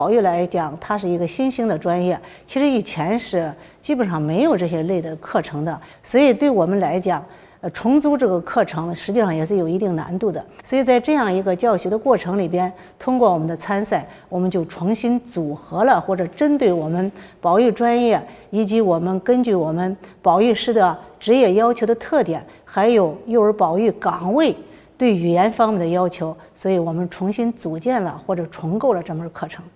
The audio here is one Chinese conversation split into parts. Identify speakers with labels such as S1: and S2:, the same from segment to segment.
S1: 保育来讲，它是一个新兴的专业，其实以前是基本上没有这些类的课程的，所以对我们来讲，重组这个课程实际上也是有一定难度的。所以在这样一个教学的过程里边，通过我们的参赛，我们就重新组合了，或者针对我们保育专业以及我们根据我们保育师的职业要求的特点，还有幼儿保育岗位对语言方面的要求，所以我们重新组建了或者重构了这门课程。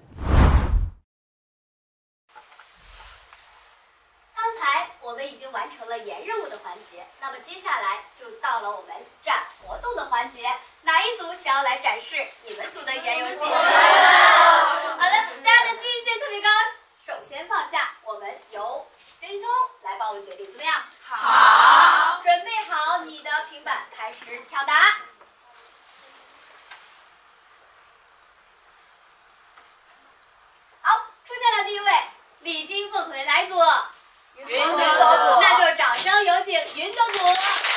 S2: 已经完成了言任务的环节，那么接下来就到了我们展活动的环节。哪一组想要来展示你们组的语言游戏？好的，大家的记忆线特别高。首先放下，我们由学习通来帮我们决定，怎么样？好，准备好你的平板，开始抢答。好，出现了第一位，李金凤同学，哪一组？云朵组，那就掌声有请云朵组。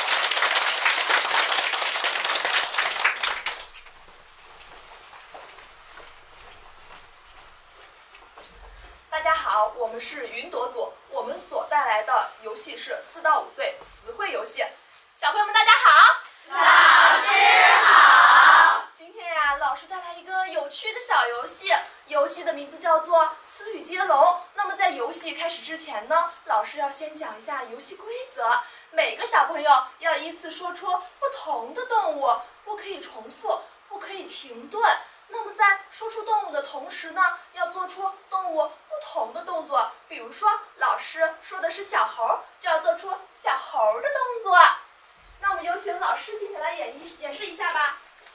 S3: 大家好，我们是云朵组，我们所带来的游戏是4到5岁词汇游戏。小朋友们，大家好！
S2: 老师好！
S3: 今天呀，老师带来一个有趣的小游戏，游戏的名字叫做词语接龙。那么在游戏开始之前呢，老师要先讲一下游戏规则。每个小朋友要依次说出不同的动物，不可以重复，不可以停顿。那么在说出动物的同时呢，要做出动物不同的动作。比如说，老师说的是小猴，就要做出小猴的动作。那我们有请老师接下来演示一下吧。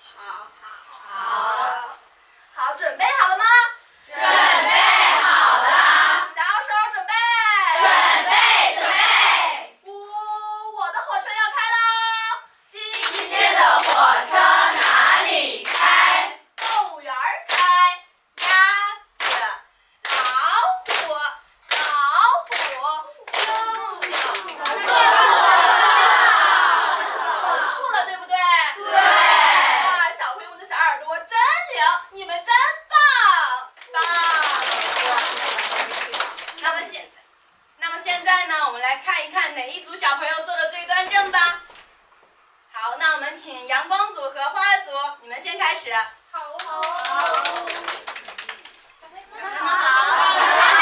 S3: 好，准备好了吗？
S2: 准备好了。
S3: 小手准备。
S2: 准备。
S3: 我的火车要开喽！
S2: 今天的火车哪里开？
S3: 动物园开。
S2: 鸭子、
S3: 老虎、猩猩。错了，对不对？
S2: 对。
S3: 哇，小朋友们的小耳朵真灵，你们真棒！
S4: 那么现在呢，我们来看一看哪一组小朋友坐得最端正吧。好，那我们请阳光组和花儿组，你们先开始。
S3: 好。
S4: 小朋友们好。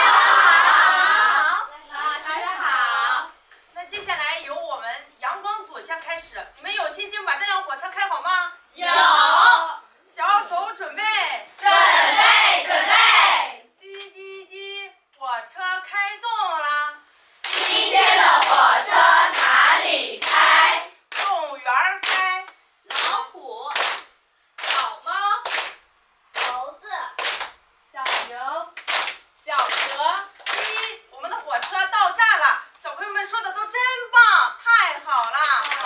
S3: 大家好。
S4: 那接下来由我们阳光组先开始，你们有信心把这辆火车开好吗？
S3: 有。
S4: 小手准备。
S2: 准备。
S4: 滴滴滴，火车开动啦！
S2: 今天的火车哪里开？
S4: 动物园开。
S3: 老虎、小猫、猴子、小牛、小河。
S4: 我们的火车到站了，小朋友们说的都真棒，太好了！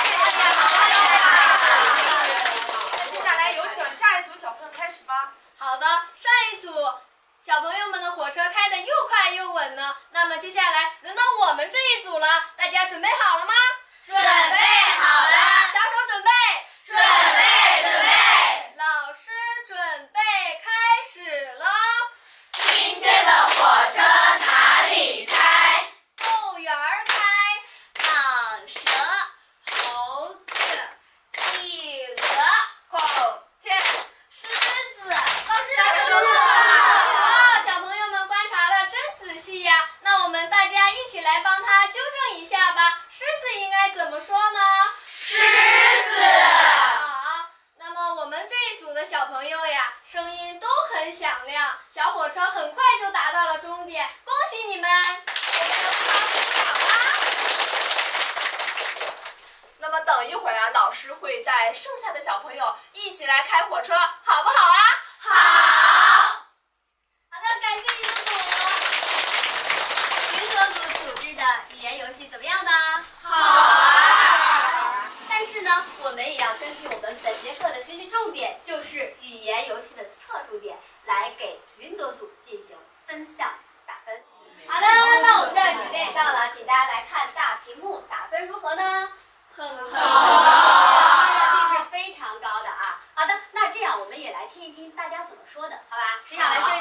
S4: 接下来有请下一组小朋友开始吧。
S2: 好的，上一组小朋友们的火车开得又快又稳呢，那么接下来轮到我们这一组了，大家准备好了吗？准备好了。小手准备。准备。老师准备开始了。今天的火车哪里开？动物园开。蟒蛇、猴子、企鹅、孔雀、狮子。老师说错了。小朋友们观察的真仔细呀，那我们大家一起来帮他纠正一下吧。狮子应该怎么说呢？狮子。好，那么我们这一组的小朋友呀，声音都很响亮，小火车很快就达到了终点，恭喜你们！
S3: 那么等一会儿啊，老师会带剩下的小朋友一起来开火车，好不好啊？
S2: 好的，感谢云朵组。云朵组组织的语言游戏怎么样呢？但是呢，我们也要根据我们本节课的学习重点，就是语言游戏的侧重点，来给云朵组进行分项打分。好的，那我们的时间也到了，请大家来看大屏幕，打分如何呢？很高，这是非常高的啊。好的，那这样我们也来听一听大家怎么说的，好吧？谁想来先